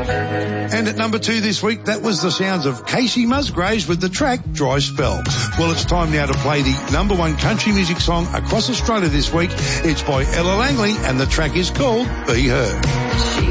And at number 2 this week, that was the sounds of Casey Musgraves with the track Dry Spell. Well, it's time now to play the number 1 country music song across Australia this week. It's by Ella Langley and the track is called Be Her.